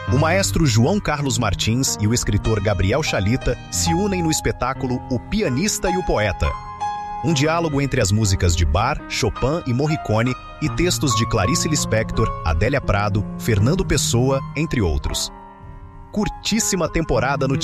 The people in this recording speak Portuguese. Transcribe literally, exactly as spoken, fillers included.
O maestro João Carlos Martins e o escritor Gabriel Chalita se unem no espetáculo O Pianista e o Poeta. Um diálogo entre as músicas de Bach, Chopin e Morricone e textos de Clarice Lispector, Adélia Prado, Fernando Pessoa, entre outros. Curtíssima temporada no